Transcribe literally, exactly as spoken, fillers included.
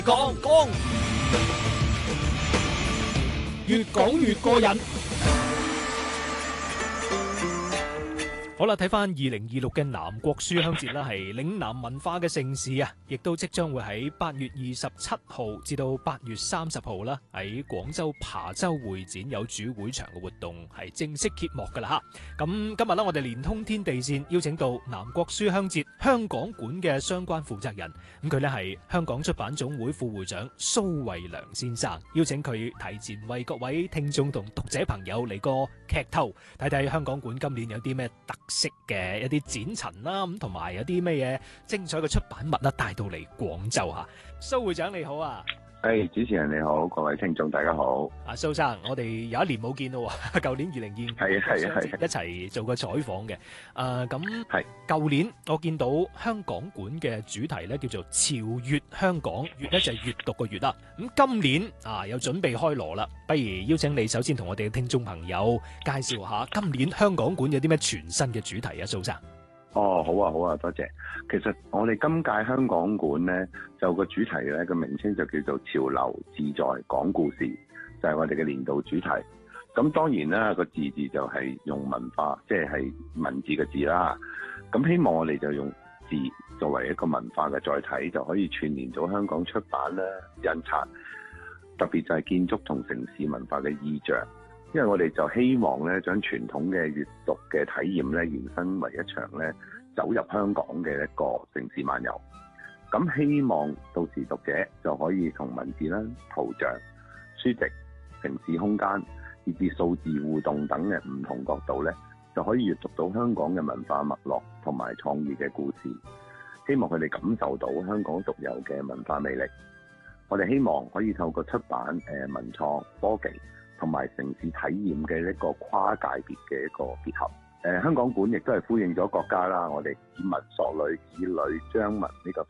講講越講越過癮。好啦，睇翻二零二六嘅南國書香節啦，係嶺南文化嘅盛事啊，亦都即將會喺八月二十七號至到八月三十號啦，喺廣州琶洲會展有主會場嘅活動係正式揭幕噶啦吓。咁今日咧，我哋連通天地線，邀請到南國書香節香港館嘅相關負責人，咁佢咧係香港出版總會副會長蘇慧良先生，邀請佢提前為各位聽眾同讀者朋友嚟個劇透，睇睇香港館今年有啲咩特色嘅一啲展陳啦，咁同埋有啲咩嘢精彩嘅出版物啦，帶到嚟廣州吓。蘇會長你好啊！ 誒、hey，主持人你好，各位聽眾大家好。 啊，蘇生，我哋有一年冇見咯，舊年二零二係啊係啊係一齊做過採訪嘅。誒、呃，咁係舊年我見到香港館嘅主題咧叫做潮閱香港，閱咧就係閱讀個閱啦。咁今年啊有準備開鑼啦，不如邀請你首先同我哋嘅聽眾朋友介紹下今年香港館有啲咩全新嘅主題啊，蘇生。 哦，好啊好啊，多謝。其實我哋今屆香港館咧，就個主題咧個名稱就叫做潮流自在講故事，就係、是、我哋嘅年度主題。咁當然啦，個字字就係用文化，即係係文字嘅字啦。咁希望我哋就用字作為一個文化嘅載體，就可以串聯到香港出版啦、印刷，特別就係建築同城市文化嘅意象。因為我哋就希望咧，將傳統嘅閱讀嘅體驗咧，延伸為一場咧走入香港嘅一個城市漫遊。咁希望到時讀者就可以同文字啦、圖像、書籍、城市空間，以至數字互動等嘅唔同角度咧，就可以閱讀到香港嘅文化脈絡同埋創意嘅故事。希望佢哋感受到香港獨有嘅文化魅力。我哋希望可以透過出版、誒文創、科技同埋城市體驗嘅一個跨界別嘅一個結合。誒、呃、香港館亦都係呼應咗國家啦，我哋以文塑旅、以旅彰文呢個